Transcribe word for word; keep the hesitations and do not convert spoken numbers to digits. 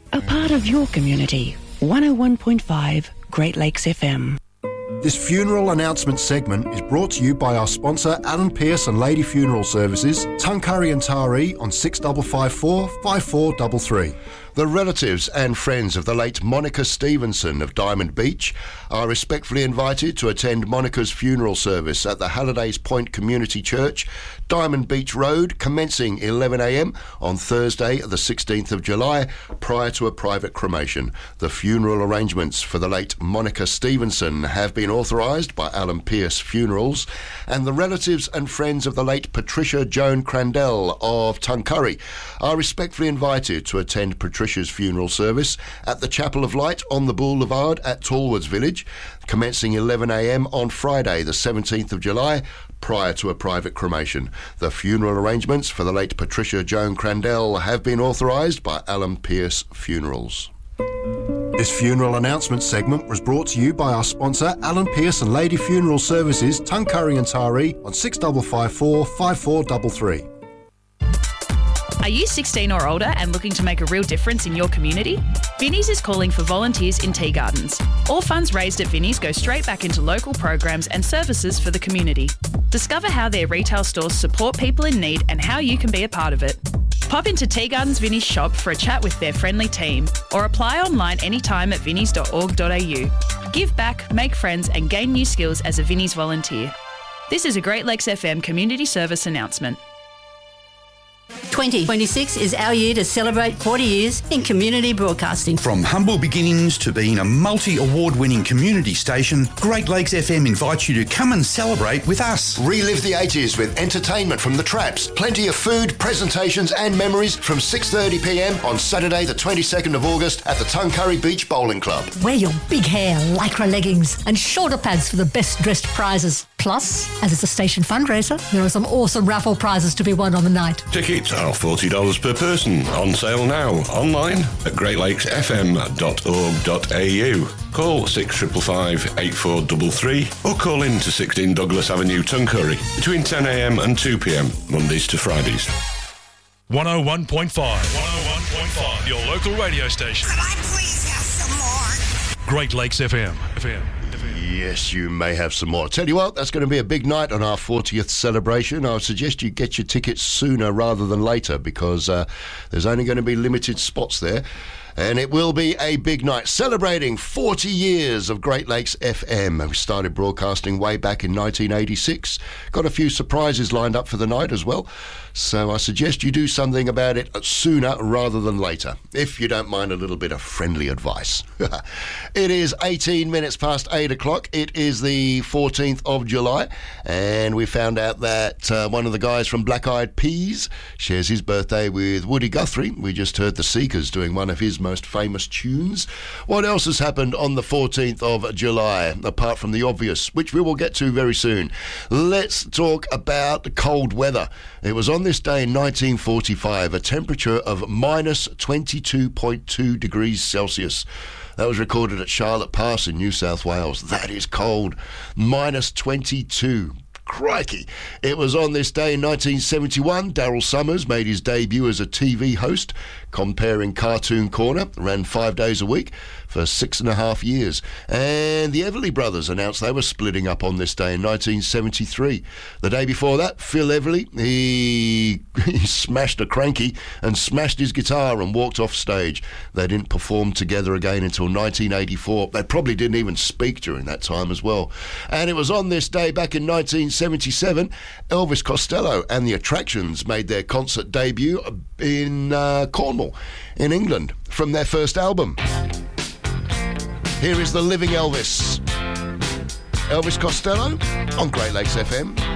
A part of your community. one oh one point five Great Lakes F M. This funeral announcement segment is brought to you by our sponsor Alan Pearce and Lady Funeral Services, Tuncurry and Taree on six five five four, five four three three. The relatives and friends of the late Monica Stevenson of Diamond Beach are respectfully invited to attend Monica's funeral service at the Hallidays Point Community Church, Diamond Beach Road, commencing eleven a m on Thursday the sixteenth of July, prior to a private cremation. The funeral arrangements for the late Monica Stevenson have been authorised by Alan Pearce Funerals, and the relatives and friends of the late Patricia Joan Crandell of Tuncurry are respectfully invited to attend Patricia's funeral service at the Chapel of Light on the Boulevard at Tallwoods Village, commencing eleven a m on Friday the seventeenth of July, prior to a private cremation. The funeral arrangements for the late Patricia Joan Crandell have been authorised by Alan Pearce Funerals. This funeral announcement segment was brought to you by our sponsor Alan Pearce and Lady Funeral Services, Tuncurry and Taree on six five five four, five four three three. Are you sixteen or older and looking to make a real difference in your community? Vinnie's is calling for volunteers in tea gardens. All funds raised at Vinnie's go straight back into local programs and services for the community. Discover how their retail stores support people in need and how you can be a part of it. Pop into Tea Gardens Vinnie's shop for a chat with their friendly team, or apply online anytime at vinnies dot org dot a u. Give back, make friends and gain new skills as a Vinnie's volunteer. This is a Great Lakes F M community service announcement. twenty twenty-six is our year to celebrate forty years in community broadcasting. From humble beginnings to being a multi-award-winning community station, Great Lakes F M invites you to come and celebrate with us. Relive the eighties with entertainment from the Traps, plenty of food, presentations and memories from six thirty p m on Saturday the twenty-second of August at the Tuncurry Beach Bowling Club. Wear your big hair, lycra leggings and shoulder pads for the best dressed prizes. Plus, as it's a station fundraiser, there are some awesome raffle prizes to be won on the night. Tickets are forty dollars per person, on sale now, online at great lakes f m dot org dot a u. Call six five five, eight four three three or call in to sixteen Douglas Avenue, Tuncurry, between ten a m and two p m, Mondays to Fridays. one oh one point five. one oh one point five, your local radio station. Could I please have some more? Great Lakes F M. F M. Yes, you may have some more. Tell you what, that's going to be a big night on our fortieth celebration. I would suggest you get your tickets sooner rather than later, because uh, there's only going to be limited spots there. And it will be a big night, celebrating forty years of Great Lakes F M. We started broadcasting way back in nineteen eighty-six. Got a few surprises lined up for the night as well. So I suggest you do something about it sooner rather than later, if you don't mind a little bit of friendly advice. It is eighteen minutes past eight o'clock. It is the fourteenth of July, and we found out that uh, one of the guys from Black Eyed Peas shares his birthday with Woody Guthrie. We just heard the Seekers doing one of his most famous tunes. What else has happened on the fourteenth of July, apart from the obvious, which we will get to very soon? Let's talk about cold weather. It was on this day in nineteen forty-five, a temperature of minus twenty-two point two degrees Celsius. That was recorded at Charlotte Pass in New South Wales. That is cold. minus twenty-two. Crikey. It was on this day in nineteen seventy-one, Daryl Summers made his debut as a T V host, comparing Cartoon Corner, ran five days a week for six and a half years. And the Everly Brothers announced they were splitting up on this day in nineteen seventy-three. The day before that, Phil Everly, he, he smashed a cranky and smashed his guitar and walked off stage. They didn't perform together again until nineteen eighty-four. They probably didn't even speak during that time as well. And it was on this day back in nineteen seventy-seven, Elvis Costello and the Attractions made their concert debut in uh, Cornwall, in England, from their first album. Here is the Living Elvis. Elvis Costello on Great Lakes F M.